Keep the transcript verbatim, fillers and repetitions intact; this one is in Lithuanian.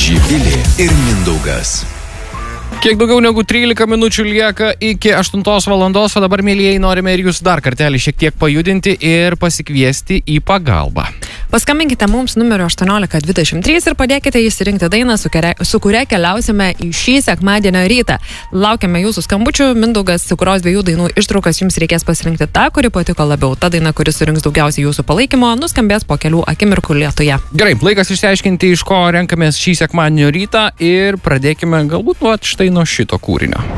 Živilė ir Mindaugas. Kiek daugiau negu trylika minučių lieka iki aštuntos valandos, o dabar, mėlyjei, norime ir jūs dar kartelį šiek tiek pajudinti ir pasikviesti į pagalbą. Paskambinkite mums numeriu aštuoniolika dvidešimt trys ir padėkite įsirinkti dainą, su kuria, su kuria keliausime į šį sekmadienio rytą. Laukiame jūsų skambučių. Mindaugas, su kurios dviejų dainų ištraukas jums reikės pasirinkti tą, kuri patiko labiau. Ta daina, kuri surinks daugiausiai jūsų palaikymo, nuskambės po kelių akimirkų lietuje. Gerai, laikas išsiaiškinti, iš ko renkamės šį sekmadienio rytą ir pradėkime galbūt nuo štai nuo šito kūrinio.